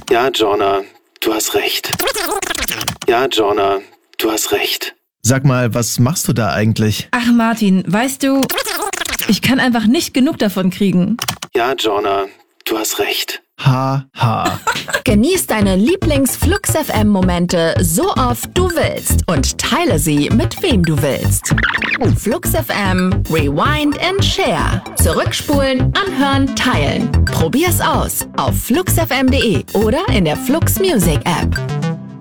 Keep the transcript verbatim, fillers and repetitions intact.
Ja, Jorna, du hast recht. Ja, Jorna, du hast recht. Sag mal, was machst du da eigentlich? Ach Martin, weißt du, ich kann einfach nicht genug davon kriegen. Ja, Jorna, du hast recht. Ha, ha. Genieß deine Lieblings-Flux-F M-Momente so oft du willst und teile sie mit wem du willst. Flux F M, Rewind and Share. Zurückspulen, anhören, teilen. Probier's aus auf flux f m punkt de oder in der Flux Music App.